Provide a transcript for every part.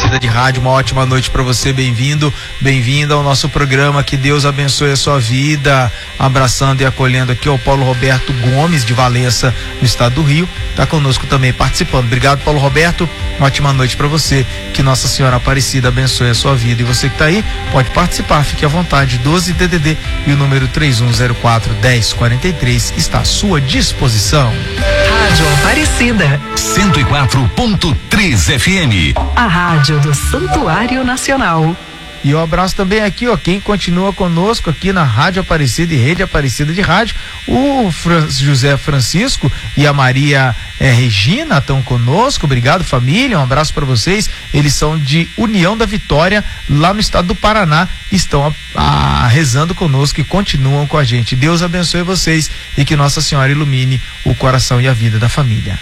Aparecida de Rádio, uma ótima noite para você, bem-vindo, bem-vinda ao nosso programa, que Deus abençoe a sua vida. Abraçando e acolhendo aqui o Paulo Roberto Gomes, de Valença, no estado do Rio, tá conosco também participando. Obrigado, Paulo Roberto, uma ótima noite para você, que Nossa Senhora Aparecida abençoe a sua vida. E você que tá aí, pode participar, fique à vontade. 12 DDD e o número 3104-1043 está à sua disposição. Rádio Aparecida 104.3 FM, a rádio do Santuário Nacional. E um abraço também aqui, ó, quem continua conosco aqui na Rádio Aparecida e Rede Aparecida de Rádio, o José Francisco e a Maria Regina estão conosco. Obrigado, família, um abraço para vocês. Eles são de União da Vitória, lá no estado do Paraná, estão rezando conosco e continuam com a gente. Deus abençoe vocês e que Nossa Senhora ilumine o coração e a vida da família.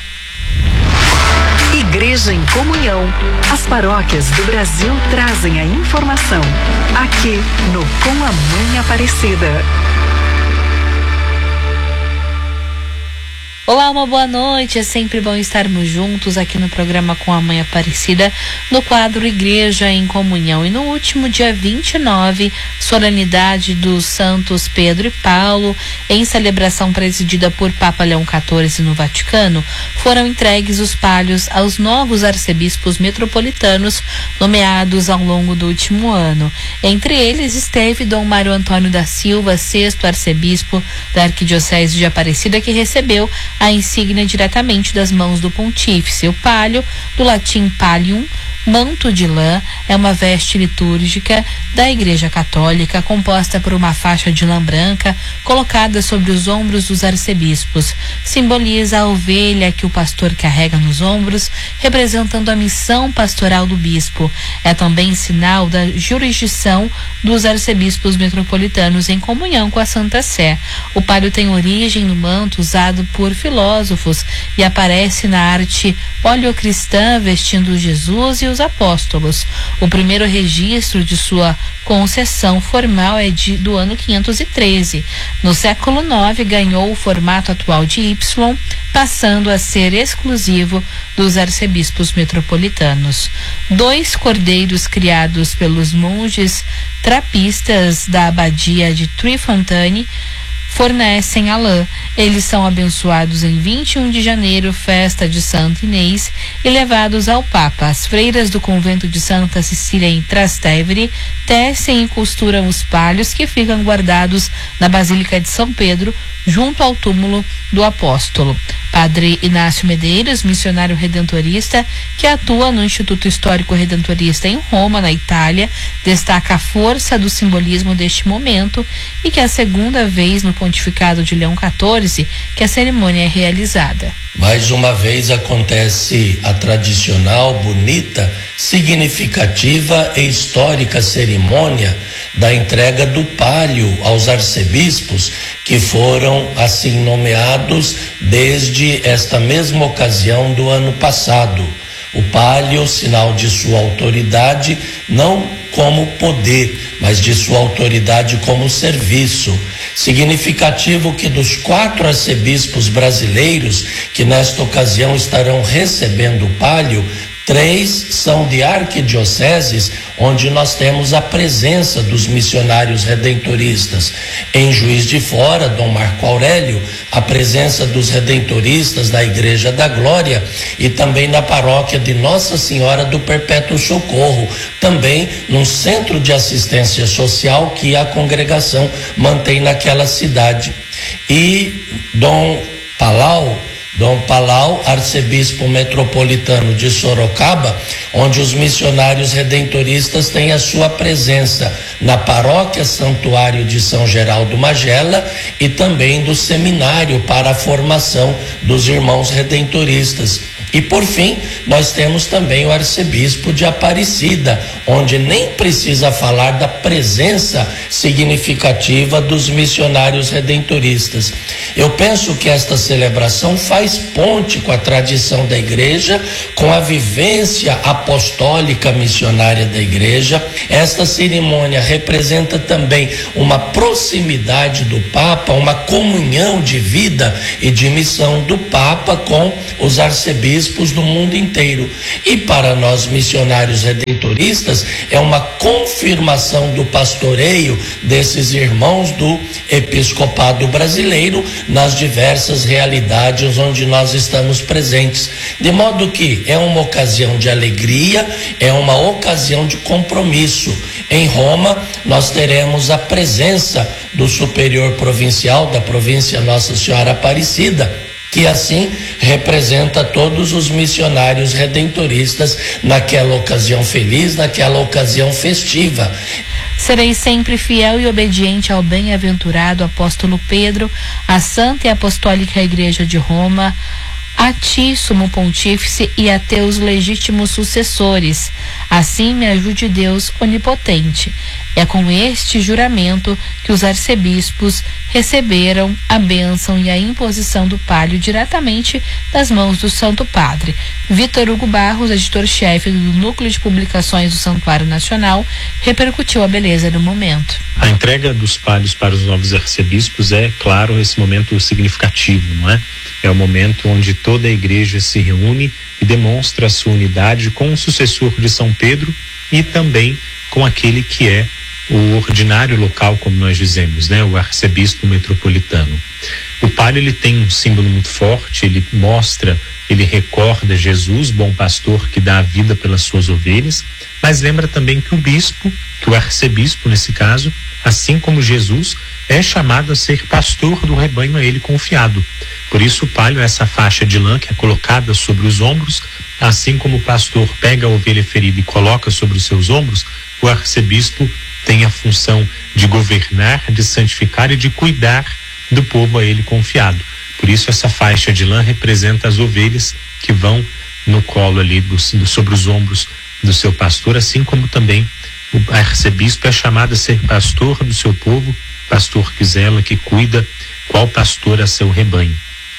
Igreja em Comunhão. As paróquias do Brasil trazem a informação aqui no Com a Mãe Aparecida. Olá, uma boa noite, é sempre bom estarmos juntos aqui no programa Com a Mãe Aparecida, no quadro Igreja em Comunhão. E no último dia 29, solenidade dos santos Pedro e Paulo, em celebração presidida por Papa Leão XIV no Vaticano, foram entregues os palhos aos novos arcebispos metropolitanos nomeados ao longo do último ano. Entre eles esteve Dom Mário Antônio da Silva, sexto arcebispo da Arquidiocese de Aparecida, que recebeu a insígnia diretamente das mãos do pontífice. O palio, do latim pallium, manto de lã, é uma veste litúrgica da Igreja Católica, composta por uma faixa de lã branca colocada sobre os ombros dos arcebispos. Simboliza a ovelha que o pastor carrega nos ombros, representando a missão pastoral do bispo. É também sinal da jurisdição dos arcebispos metropolitanos em comunhão com a Santa Sé. O palio tem origem no manto usado por filósofos e aparece na arte oleocristã, vestindo Jesus e os apóstolos. O primeiro registro de sua concessão formal é do ano 513. No século IX, ganhou o formato atual de Y, passando a ser exclusivo dos arcebispos metropolitanos. 2 cordeiros criados pelos monges trapistas da abadia de Trifontaine fornecem a lã. Eles são abençoados em 21 de janeiro, festa de Santo Inês, e levados ao Papa. As freiras do convento de Santa Cecília em Trastevere tecem e costuram os palhos, que ficam guardados na Basílica de São Pedro, junto ao túmulo do apóstolo. Padre Inácio Medeiros, missionário redentorista que atua no Instituto Histórico Redentorista em Roma, na Itália, destaca a força do simbolismo deste momento e que é a segunda vez no pontificado de Leão XIV que a cerimônia é realizada. Mais uma vez acontece a tradicional, bonita, significativa e histórica cerimônia da entrega do palio aos arcebispos, que foram assim nomeados desde esta mesma ocasião do ano passado. O palio, sinal de sua autoridade, não como poder, mas de sua autoridade como serviço. Significativo que dos 4 arcebispos brasileiros que nesta ocasião estarão recebendo o palio, 3 são de arquidioceses, onde nós temos a presença dos missionários redentoristas. Em Juiz de Fora, Dom Marco Aurélio, a presença dos redentoristas da Igreja da Glória, e também na paróquia de Nossa Senhora do Perpétuo Socorro, também num centro de assistência social que a congregação mantém naquela cidade. E Dom Palau, arcebispo metropolitano de Sorocaba, onde os missionários redentoristas têm a sua presença na paróquia Santuário de São Geraldo Magela e também do seminário para a formação dos irmãos redentoristas. E por fim, nós temos também o arcebispo de Aparecida, onde nem precisa falar da presença significativa dos missionários redentoristas. Eu penso que esta celebração faz ponte com a tradição da igreja, com a vivência apostólica missionária da igreja. Esta cerimônia representa também uma proximidade do Papa, uma comunhão de vida e de missão do Papa com os arcebispos arcebispos do mundo inteiro. E para nós missionários redentoristas é uma confirmação do pastoreio desses irmãos do episcopado brasileiro nas diversas realidades onde nós estamos presentes. De modo que é uma ocasião de alegria, é uma ocasião de compromisso. Em Roma, nós teremos a presença do superior provincial da província Nossa Senhora Aparecida, que assim representa todos os missionários redentoristas naquela ocasião feliz, naquela ocasião festiva. Serei sempre fiel e obediente ao bem-aventurado apóstolo Pedro, à Santa e Apostólica Igreja de Roma, a ti, sumo pontífice, e a teus legítimos sucessores. Assim me ajude Deus onipotente. É com este juramento que os arcebispos receberam a bênção e a imposição do palio diretamente das mãos do Santo Padre. Vitor Hugo Barros, editor-chefe do Núcleo de Publicações do Santuário Nacional, repercutiu a beleza do momento. A entrega dos palios para os novos arcebispos é, claro, esse momento significativo, não é? É o momento onde toda a igreja se reúne e demonstra a sua unidade com o sucessor de São Pedro e também com aquele que é o ordinário local, como nós dizemos, né? O arcebispo metropolitano. O palio, ele tem um símbolo muito forte, ele mostra, ele recorda Jesus, bom pastor que dá a vida pelas suas ovelhas, mas lembra também que o bispo, que o arcebispo nesse caso, assim como Jesus, é chamado a ser pastor do rebanho a ele confiado. Por isso o palio é essa faixa de lã que é colocada sobre os ombros, assim como o pastor pega a ovelha ferida e coloca sobre os seus ombros, o arcebispo tem a função de governar, de santificar e de cuidar do povo a ele confiado. Por isso essa faixa de lã representa as ovelhas que vão no colo ali, sobre os ombros do seu pastor, assim como também o arcebispo é chamado a ser pastor do seu povo, pastor que zela, que cuida, qual pastor a seu rebanho.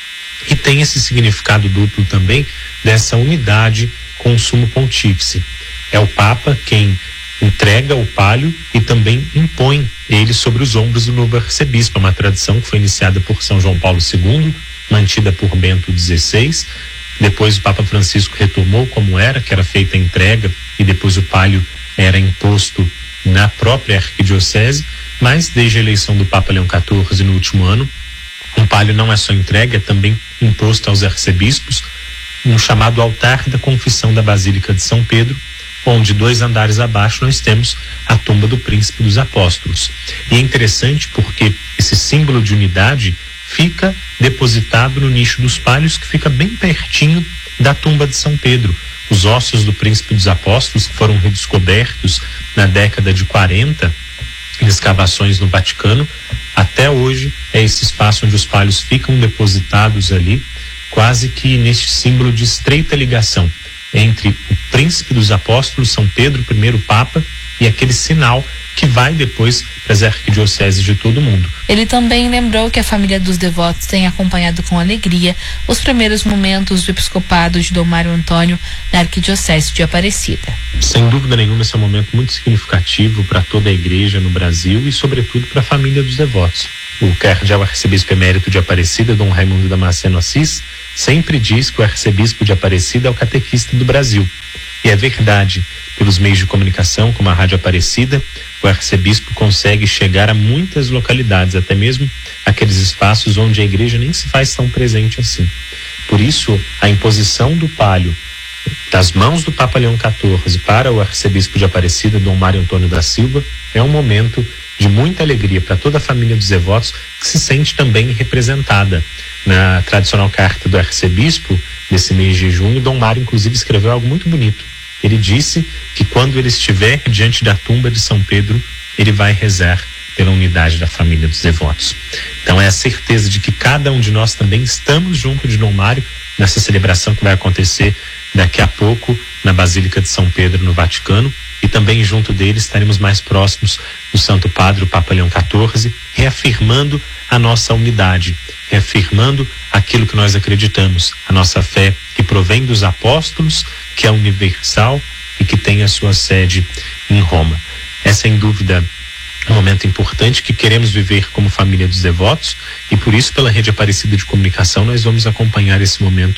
E tem esse significado duplo também dessa unidade com o sumo pontífice. É o Papa quem entrega o palio e também impõe ele sobre os ombros do novo arcebispo. É uma tradição que foi iniciada por São João Paulo II, mantida por Bento XVI. Depois o Papa Francisco retomou como era, que era feita a entrega, e depois o palio era imposto na própria arquidiocese, mas desde a eleição do Papa Leão XIV no último ano, o palio não é só entregue, é também imposto aos arcebispos no chamado altar da confissão da Basílica de São Pedro, onde 2 andares abaixo nós temos a tumba do Príncipe dos Apóstolos. E é interessante porque esse símbolo de unidade fica depositado no nicho dos palios, que fica bem pertinho da tumba de São Pedro. Os ossos do Príncipe dos Apóstolos foram redescobertos na década de 40 em escavações no Vaticano. Até hoje é esse espaço onde os palios ficam depositados ali, quase que neste símbolo de estreita ligação entre o Príncipe dos Apóstolos, São Pedro, primeiro Papa, e aquele sinal que vai depois para as arquidioceses de todo o mundo. Ele também lembrou que a família dos devotos tem acompanhado com alegria os primeiros momentos do episcopado de Dom Mário Antônio na arquidiocese de Aparecida. Sem dúvida nenhuma, esse é um momento muito significativo para toda a igreja no Brasil e sobretudo para a família dos devotos. O cardeal arcebispo emérito de Aparecida, Dom Raimundo Damasceno Assis, sempre diz que o arcebispo de Aparecida é o catequista do Brasil. E é verdade, pelos meios de comunicação, como a Rádio Aparecida, o arcebispo consegue chegar a muitas localidades, até mesmo aqueles espaços onde a igreja nem se faz tão presente assim. Por isso, a imposição do palio das mãos do Papa Leão XIV para o arcebispo de Aparecida, Dom Mário Antônio da Silva, é um momento de muita alegria para toda a família dos devotos, que se sente também representada. Na tradicional carta do arcebispo desse mês de junho, Dom Mário inclusive escreveu algo muito bonito. Ele disse que quando ele estiver diante da tumba de São Pedro, ele vai rezar pela unidade da família dos devotos. Então é a certeza de que cada um de nós também estamos junto de Dom Mário nessa celebração que vai acontecer daqui a pouco na Basílica de São Pedro, no Vaticano, e também junto dele estaremos mais próximos do Santo Padre, o Papa Leão XIV, reafirmando a nossa unidade, reafirmando aquilo que nós acreditamos, a nossa fé que provém dos apóstolos, que é universal e que tem a sua sede em Roma. É sem dúvida um momento importante que queremos viver como família dos devotos, e por isso pela Rede Aparecida de Comunicação nós vamos acompanhar esse momento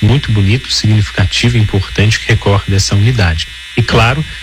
muito bonito, significativo e importante que recorda essa unidade. E claro